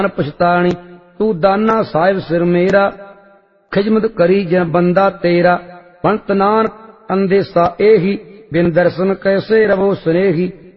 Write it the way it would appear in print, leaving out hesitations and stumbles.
पछताणी। तू दाना साहिब सिर मेरा, खिजमत करी जै बंदा तेरा। पंत नानक अंदेसा एही, बिन दर्शन कैसे रवो स्नेही।